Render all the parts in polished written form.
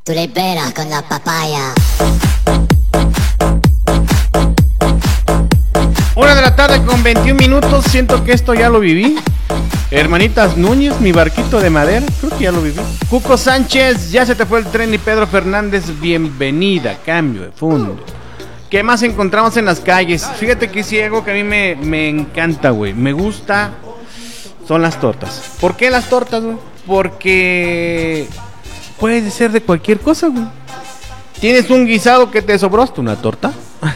Tú le peras con la papaya. 1:21 siento que esto ya lo viví. Hermanitas Núñez, mi barquito de madera, creo que ya lo viví. Cuco Sánchez, ya se te fue el tren. Y Pedro Fernández, bienvenida, cambio de fondo. ¿Qué más encontramos en las calles? Fíjate que si algo que a mí me encanta, güey, me gusta, son las tortas. ¿Por qué las tortas, güey? Porque puede ser de cualquier cosa, güey. Tienes un guisado que te sobró, hazte una torta.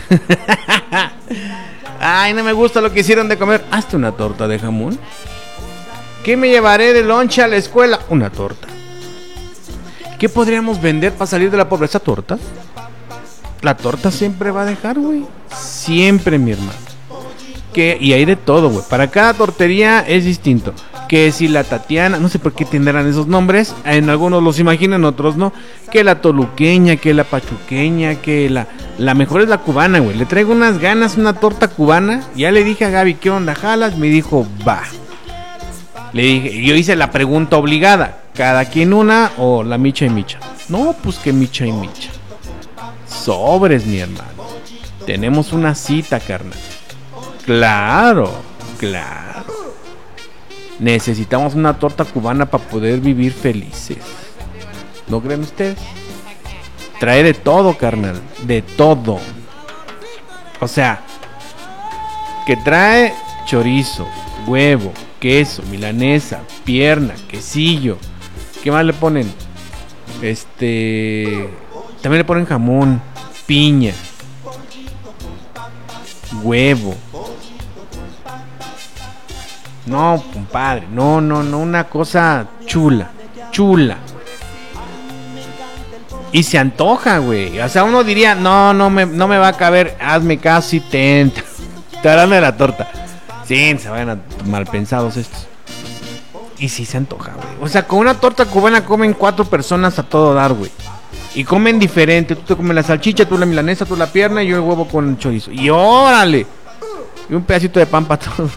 Ay, no me gusta lo que hicieron de comer, hazte una torta de jamón. ¿Qué me llevaré de lonche a la escuela? Una torta. ¿Qué podríamos vender para salir de la pobreza? Tortas. La torta siempre va a dejar, güey. Siempre, mi hermano. Y hay de todo, güey. Para cada tortería es distinto. Que si la Tatiana, no sé por qué tendrán esos nombres. En algunos los imaginan, otros no. Que la toluqueña, que la pachuqueña, que la mejor es la cubana, güey. Le traigo unas ganas, una torta cubana. Ya le dije a Gaby, ¿qué onda, jalas? Me dijo, va. Le dije, yo hice la pregunta obligada. ¿Cada quien una o la micha y micha? No, pues que micha y micha. Sobres, mi hermano. Tenemos una cita, carnal. Claro, claro. Necesitamos una torta cubana para poder vivir felices. ¿No creen ustedes? Trae de todo, carnal. De todo. O sea, que trae chorizo, huevo, queso, milanesa, pierna, quesillo. ¿Qué más le ponen? También le ponen jamón, piña, huevo. No, compadre, no, una cosa chula, chula. Y se antoja, güey. O sea, uno diría, no me va a caber, hazme caso y te harán de la torta. Sí, se vayan a mal pensados estos. Y sí se antoja, güey. O sea, con una torta cubana comen 4 personas a todo dar, güey. Y comen diferente. Tú te comes la salchicha, tú la milanesa, tú la pierna y yo el huevo con chorizo. Y órale. Y un pedacito de pan para todos.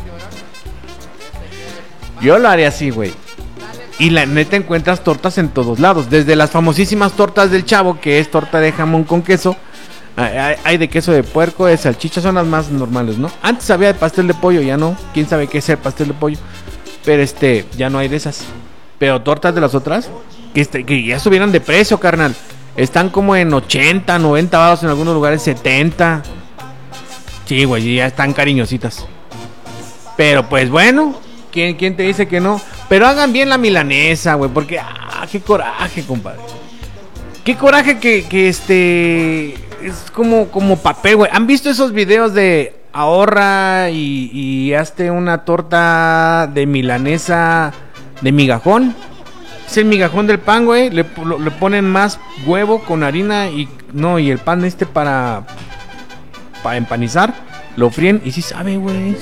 Yo lo haré así, güey. Y la neta encuentras tortas en todos lados. Desde las famosísimas tortas del Chavo, que es torta de jamón con queso. Hay de queso de puerco, de salchicha, son las más normales, ¿no? Antes había de pastel de pollo, ya no. ¿Quién sabe qué es el pastel de pollo? Pero ya no hay de esas. Pero tortas de las otras, que ya subieron de precio, carnal. Están como en 80, 90 baros, en algunos lugares 70. Sí, güey, ya están cariñositas. Pero pues bueno, ¿quién te dice que no? Pero hagan bien la milanesa, güey, porque qué coraje, compadre. Qué coraje que es como papel, güey. ¿Han visto esos videos de ahorra y hazte una torta de milanesa de migajón? Es el migajón del pan, güey. Le ponen más huevo con harina y el pan para empanizar. Lo fríen y sí sabe, güey.